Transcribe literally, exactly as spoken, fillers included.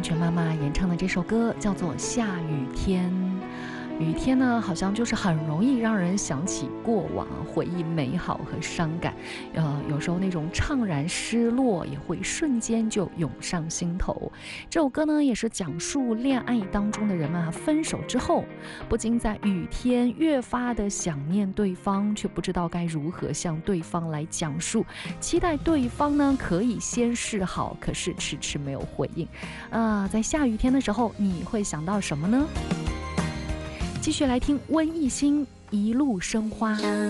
安全妈妈演唱的这首歌叫做《下雨天》。雨天呢，好像就是很容易让人想起过往，回忆美好和伤感。呃，有时候那种怅然失落也会瞬间就涌上心头。这首歌呢，也是讲述恋爱当中的人们啊，分手之后，不禁在雨天越发的想念对方，却不知道该如何向对方来讲述，期待对方呢可以先示好，可是迟迟没有回应。啊、呃，在下雨天的时候，你会想到什么呢？继续来听温艺兴一路生花。